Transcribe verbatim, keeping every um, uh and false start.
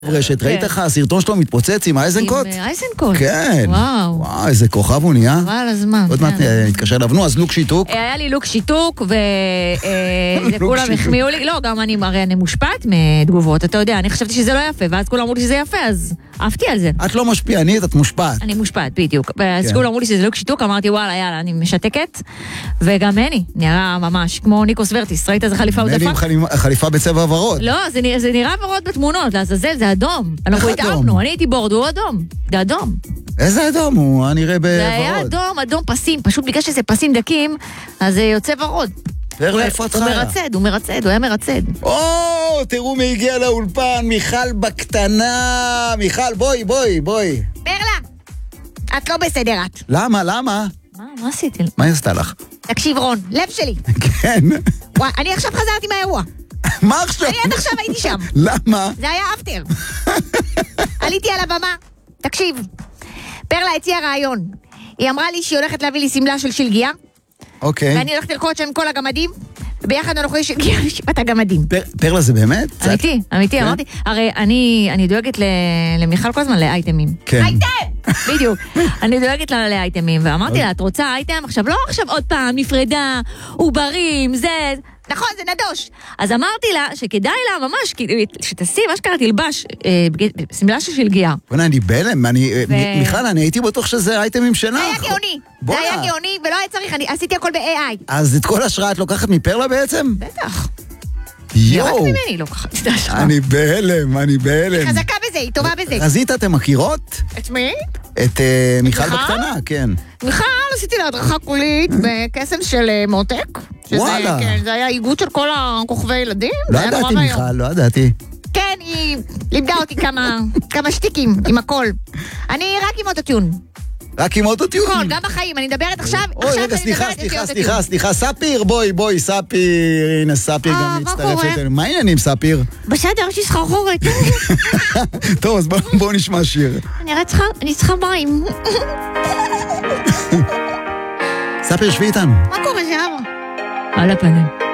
רשת, ראית לך, הסרטון שלו מתפוצץ עם האייזנקוט? עם האייזנקוט? כן. וואו. וואו, איזה כוכב הוא נהיה. חבל הזמן. עוד מעט נתקשר אליו. נו, אז לוק שיתוק. היה לי לוק שיתוק, וכולם החמיאו לי. לא, גם אני, הרי אני מושפעת מתגובות, אתה יודע, אני חשבתי שזה לא יפה, ואז כולם אמרו לי שזה יפה, אז אהבתי על זה. את לא משפיענית, את מושפעת. אני מושפעת, בדיוק. אז כולם אמרו לי שזה לוק שיתוק, אמרתי, וואלה, יאללה, אני משתקת. וגם מני, נראה ממש כמו ניקוס ורטיס. ראית איזה חליפה הוא דפק? מני עם חליפה בצבע ורוד. לא, זה נראה ורוד בתמונות, לעזאזל, זה אדום. אנחנו התאמנו, אני הייתי בורד, הוא אדום. זה אדום. איזה אדום? הוא נראה בוורוד. זה היה אדום, אדום פסים, פשוט בגלל שזה פסים דקים, אז זה יוצא ורוד. איפה את חיה? הוא מרצד, הוא מרצד, הוא היה מרצד. או, תראו מי הגיע לאולפן, מיכל בקטנה. מיכל, בואי, בואי, בואי. ברלה, את לא בסדר את. למה, למה? מה, מה עשיתי? מה היא עשתה לך? תקשיב רון, לב שלי. כן. וואי, אני עכשיו חזרתי מהאירוע. מה עכשיו? אני עד עכשיו הייתי שם. למה? זה היה אפטר. עליתי על הבמה. תקשיב, פרלה הציעה רעיון. היא אמרה לי שהיא הולכת להביא לי סמלה של שלגיה. אוקיי. ואני הולכת לרקוד שם עם כל הגמדים, וביחד אנחנו יש שלגיה לשפת הגמדים. פרלה זה באמת? אמיתי, אמיתי, אמרתי. הרי אני דואגת למיכל כל הזמן לאייטמים. כן. אייטם! בדיוק. אני דואגת לה לאייטמים, ואמרתי לה, את רוצה אייטם? עכשיו, לא עכשיו עוד פעם, נפרדה, עוברים, זה... נכון, זה נדוש. אז אמרתי לה שכדאי לה ממש, שתשים, מה שקרה, תלבש, סמלה של שלגיה. בוא'נה, אני בלם, מיכל, אני הייתי בטוח שזה אייטמים שלך. זה היה גאוני, זה היה גאוני, ולא היה צריך, אני עשיתי הכל ב-איי איי. אז את כל השראה את לוקחת מפרלה בעצם? בטח. יואו. רק ממני לוקחת את ההשראה. אני בהלם, אני בהלם. היא חזקה בזה, היא טובה בזה. רזית, אתם מכירות? את מי? את מיכל בקטנה, כן. מיכל, עשיתי לה הדרכה קולית בקסם של מותק. וואלה. זה היה איגוד של כל הכוכבי ילדים. לא ידעתי מיכל, לא ידעתי. כן, היא לימדה אותי כמה שטיקים עם הכל. אני רק עם אוטוטיון. רק עם אוטוטיון? כל, גם בחיים, אני מדברת עכשיו, אוי, רגע, סליחה, סליחה, סליחה, סליחה, ספיר, בואי, בואי, ספיר, הנה ספיר גם מצטרפת אלינו. מה העניינים, ספיר? בסדר, יש לי סחרחורת. טוב, אז בואו נשמע שיר. אני צריכה מים. ספיר, שבי איתנו. מה קורה שם? על הפנים.